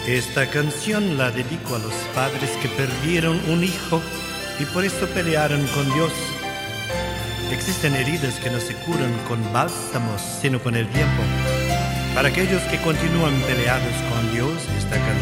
Esta canción la dedico a los padres que perdieron un hijo y por eso pelearon con Dios. Existen heridas que no se curan con bálsamos, sino con el tiempo. Para aquellos que continúan peleados con Dios, esta canción